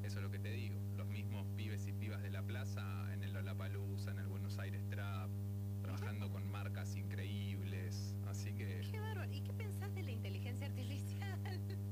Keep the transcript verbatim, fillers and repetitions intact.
Eso es lo que te digo. Los mismos pibes y pibas de la plaza en el Lollapalooza, en el Buenos Aires Trap, Mirá trabajando vos. con marcas increíbles. Así que Qué bárbaro. ¿Y qué pensás de la inteligencia artificial?